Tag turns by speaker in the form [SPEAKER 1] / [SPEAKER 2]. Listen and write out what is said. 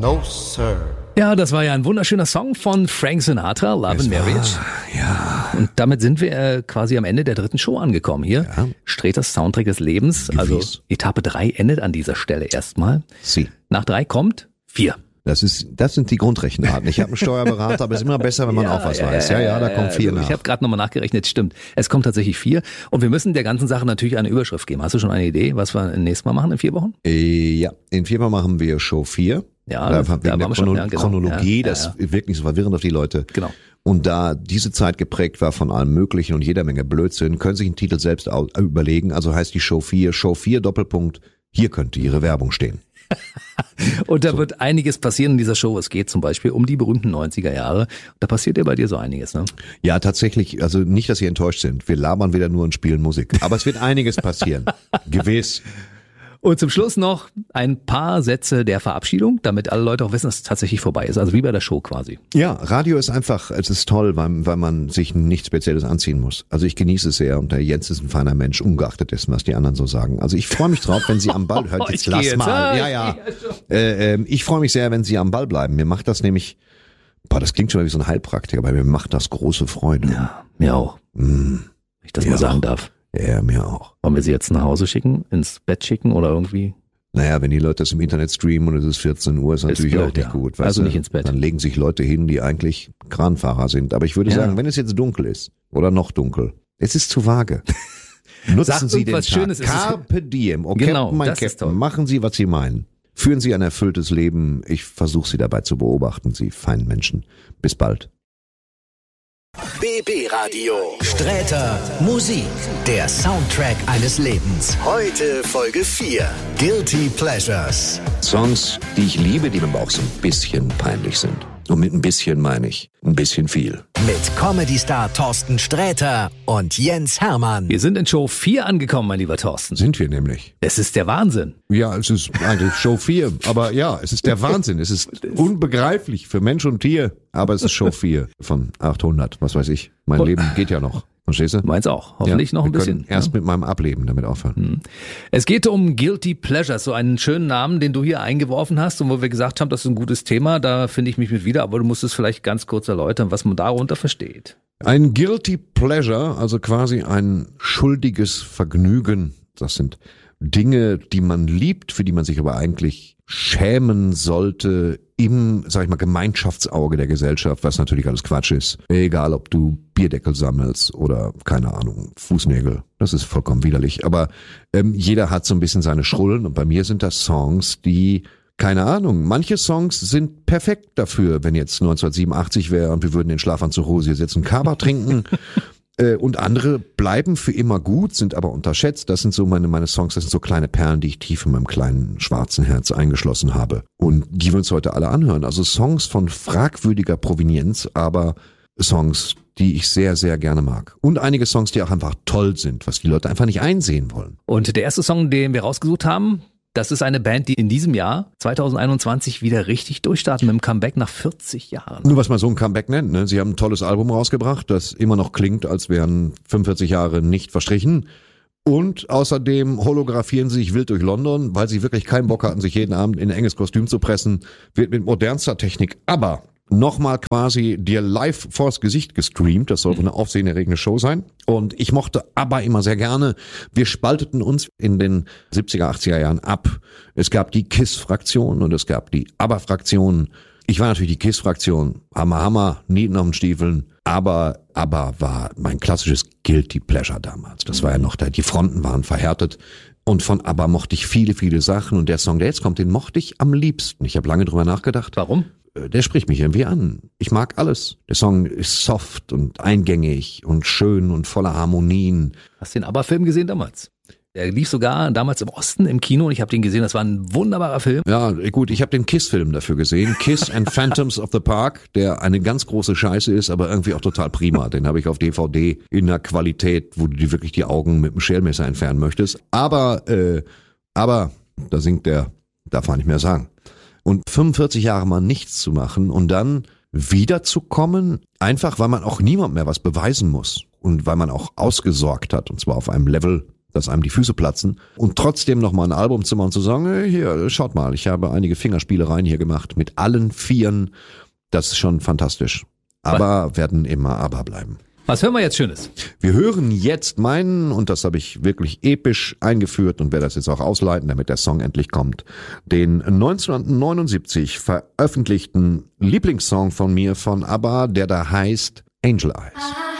[SPEAKER 1] No, sir.
[SPEAKER 2] Ja, das war ja ein wunderschöner Song von Frank Sinatra, Love and Marriage.
[SPEAKER 3] Ja.
[SPEAKER 2] Und damit sind wir quasi am Ende der dritten Show angekommen hier.
[SPEAKER 3] Ja.
[SPEAKER 2] Sträters Soundtrack des Lebens.
[SPEAKER 3] Gewiss.
[SPEAKER 2] Also Etappe 3 endet an dieser Stelle erstmal.
[SPEAKER 3] Sie.
[SPEAKER 2] Nach 3 kommt 4.
[SPEAKER 3] Das sind die Grundrechenarten. Ich habe einen Steuerberater, aber es ist immer besser, wenn man auch was weiß. Ja, da kommt 4 nach.
[SPEAKER 2] Ich habe gerade nochmal nachgerechnet, stimmt. Es kommt tatsächlich 4. Und wir müssen der ganzen Sache natürlich eine Überschrift geben. Hast du schon eine Idee, was wir nächstes Mal machen in 4 Wochen?
[SPEAKER 3] Ja, in 4 Wochen machen wir Show 4.
[SPEAKER 2] Ja,
[SPEAKER 3] da
[SPEAKER 2] da waren wir schon, ja, genau.
[SPEAKER 3] Chronologie,
[SPEAKER 2] Ja,
[SPEAKER 3] das wirkt nicht so verwirrend auf die Leute.
[SPEAKER 2] Genau.
[SPEAKER 3] Und da diese Zeit geprägt war von allem Möglichen und jeder Menge Blödsinn, können sich einen Titel selbst überlegen. Also heißt die Show 4 Doppelpunkt, hier könnte Ihre Werbung stehen.
[SPEAKER 2] Und da wird einiges passieren in dieser Show. Es geht zum Beispiel um die berühmten 90er Jahre. Da passiert ja bei dir so einiges, ne?
[SPEAKER 3] Ja, tatsächlich. Also nicht, dass Sie enttäuscht sind. Wir labern wieder nur und spielen Musik. Aber es wird einiges passieren. Gewiss.
[SPEAKER 2] Und zum Schluss noch ein paar Sätze der Verabschiedung, damit alle Leute auch wissen, dass es tatsächlich vorbei ist. Also wie bei der Show quasi.
[SPEAKER 3] Ja, Radio ist einfach, es ist toll, weil man sich nichts Spezielles anziehen muss. Also ich genieße es sehr und der Jens ist ein feiner Mensch, ungeachtet dessen, was die anderen so sagen. Also ich freue mich drauf, wenn Sie am Ball, hört jetzt, lass mal. Ja. Ich freue mich sehr, wenn Sie am Ball bleiben. Mir macht das nämlich, das klingt schon mal wie so ein Heilpraktiker, aber mir macht das große Freude.
[SPEAKER 2] Ja, mir auch. Wenn ich das mal sagen darf.
[SPEAKER 3] Ja, mir auch.
[SPEAKER 2] Wollen wir sie jetzt nach Hause schicken, ins Bett schicken oder irgendwie?
[SPEAKER 3] Naja, wenn die Leute das im Internet streamen und es ist 14 Uhr, ist natürlich
[SPEAKER 2] blöd,
[SPEAKER 3] auch nicht gut.
[SPEAKER 2] Also nicht ins Bett.
[SPEAKER 3] Dann legen sich Leute hin, die eigentlich Kranfahrer sind. Aber ich würde sagen, wenn es jetzt dunkel ist oder noch dunkel, es ist zu vage. Nutzen Sie den Tag.
[SPEAKER 2] Schönes
[SPEAKER 3] Carpe diem. Oh,
[SPEAKER 2] genau,
[SPEAKER 3] Captain, mein
[SPEAKER 2] das ist toll.
[SPEAKER 3] Captain, machen Sie, was Sie meinen. Führen Sie ein erfülltes Leben. Ich versuche Sie dabei zu beobachten, Sie feinen Menschen. Bis bald.
[SPEAKER 4] BB Radio. Sträter Musik. Der Soundtrack eines Lebens. Heute Folge 4. Guilty Pleasures.
[SPEAKER 3] Songs, die ich liebe, die mir aber auch so ein bisschen peinlich sind. Und mit ein bisschen meine ich ein bisschen viel.
[SPEAKER 4] Mit Comedy-Star Thorsten Sträter und Jens Hermann.
[SPEAKER 2] Wir sind in Show 4 angekommen, mein lieber Thorsten.
[SPEAKER 3] Sind wir nämlich.
[SPEAKER 2] Es ist der Wahnsinn.
[SPEAKER 3] Ja, es ist eigentlich Show 4. Aber ja, es ist der Wahnsinn. Es ist unbegreiflich für Mensch und Tier. Aber es ist Show 4 von 800. Was weiß ich. Mein Leben geht ja noch. Verstehst du?
[SPEAKER 2] Meins auch. Hoffentlich noch ein bisschen.
[SPEAKER 3] Erst mit meinem Ableben damit aufhören.
[SPEAKER 2] Es geht um Guilty Pleasures, so einen schönen Namen, den du hier eingeworfen hast und wo wir gesagt haben, das ist ein gutes Thema, da finde ich mich mit wieder, aber du musst es vielleicht ganz kurz erläutern, was man darunter versteht.
[SPEAKER 3] Ein Guilty Pleasure, also quasi ein schuldiges Vergnügen, das sind Dinge, die man liebt, für die man sich aber eigentlich schämen sollte im, sag ich mal, Gemeinschaftsauge der Gesellschaft, was natürlich alles Quatsch ist. Egal, ob du Bierdeckel sammelst oder, keine Ahnung, Fußnägel. Das ist vollkommen widerlich. Aber jeder hat so ein bisschen seine Schrullen und bei mir sind das Songs, die, keine Ahnung, manche Songs sind perfekt dafür, wenn jetzt 1987 wäre und wir würden den Schlafanzug Hose sitzen, Kaba trinken. Und andere bleiben für immer gut, sind aber unterschätzt. Das sind so meine Songs, das sind so kleine Perlen, die ich tief in meinem kleinen schwarzen Herz eingeschlossen habe. Und die wir uns heute alle anhören. Also Songs von fragwürdiger Provenienz, aber Songs, die ich sehr, sehr gerne mag. Und einige Songs, die auch einfach toll sind, was die Leute einfach nicht einsehen wollen.
[SPEAKER 2] Und der erste Song, den wir rausgesucht haben, das ist eine Band, die in diesem Jahr, 2021, wieder richtig durchstarten mit dem Comeback nach 40 Jahren.
[SPEAKER 3] Nur was man so ein Comeback nennt, ne? Sie haben ein tolles Album rausgebracht, das immer noch klingt, als wären 45 Jahre nicht verstrichen. Und außerdem holographieren sie sich wild durch London, weil sie wirklich keinen Bock hatten, sich jeden Abend in ein enges Kostüm zu pressen. Wird mit modernster Technik, aber nochmal quasi dir live vors Gesicht gestreamt. Das soll eine aufsehenerregende Show sein. Und ich mochte ABBA immer sehr gerne. Wir spalteten uns in den 70er, 80er Jahren ab. Es gab die KISS-Fraktion und es gab die ABBA-Fraktion. Ich war natürlich die KISS-Fraktion. Hammer, Nieten auf den Stiefeln. Aber ABBA war mein klassisches Guilty Pleasure damals. Das war ja noch da. Die Fronten waren verhärtet. Und von ABBA mochte ich viele, viele Sachen. Und der Song, der jetzt kommt, den mochte ich am liebsten. Ich habe lange drüber nachgedacht.
[SPEAKER 2] Warum?
[SPEAKER 3] Der spricht mich irgendwie an. Ich mag alles. Der Song ist soft und eingängig und schön und voller Harmonien.
[SPEAKER 2] Hast du den ABBA-Film gesehen damals? Der lief sogar damals im Osten im Kino und ich habe den gesehen. Das war ein wunderbarer Film.
[SPEAKER 3] Ja, gut, ich habe den KISS-Film dafür gesehen. KISS and Phantoms of the Park, der eine ganz große Scheiße ist, aber irgendwie auch total prima. Den habe ich auf DVD in einer Qualität, wo du dir wirklich die Augen mit dem Schälmesser entfernen möchtest. Aber, da singt der, darf man nicht mehr sagen. Und 45 Jahre mal nichts zu machen und dann wiederzukommen, einfach weil man auch niemand mehr was beweisen muss und weil man auch ausgesorgt hat und zwar auf einem Level, dass einem die Füße platzen und trotzdem nochmal ein Album zu machen und zu sagen, hey, hier, schaut mal, ich habe einige Fingerspielereien hier gemacht mit allen Vieren. Das ist schon fantastisch. Aber werden immer aber bleiben.
[SPEAKER 2] Was hören wir jetzt Schönes?
[SPEAKER 3] Wir hören jetzt meinen, und das habe ich wirklich episch eingeführt und werde das jetzt auch ausleiten, damit der Song endlich kommt, den 1979 veröffentlichten Lieblingssong von mir von ABBA, der da heißt Angel Eyes.